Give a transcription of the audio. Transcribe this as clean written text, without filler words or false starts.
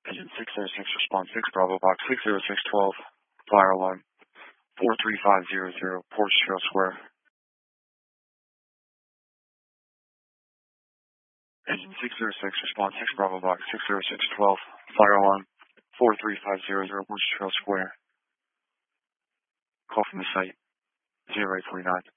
Engine 606, response 6, Bravo Box 60612, fire alarm 43500, Porsche Trail Square. Engine 606, response 6, Bravo Box 60612, fire alarm 43500, Porsche Trail Square. Call from the site 0849.